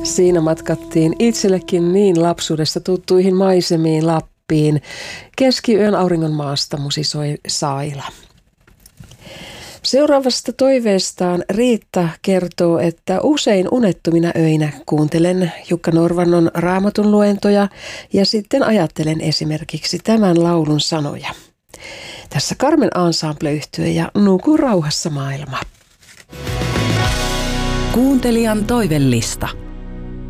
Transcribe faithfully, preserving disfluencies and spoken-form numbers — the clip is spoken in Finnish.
Siinä matkattiin itsellekin niin lapsuudesta tuttuihin maisemiin Lappiin. Keskiyön auringon maasta musisoi Saila. Seuraavasta toiveestaan Riitta kertoo, että usein unettomina öinä kuuntelen Jukka Norvannon Raamatun luentoja ja sitten ajattelen esimerkiksi tämän laulun sanoja. Tässä Carmen Ensemble-yhtye ja Nuku rauhassa maailma. Kuuntelijan toivellista.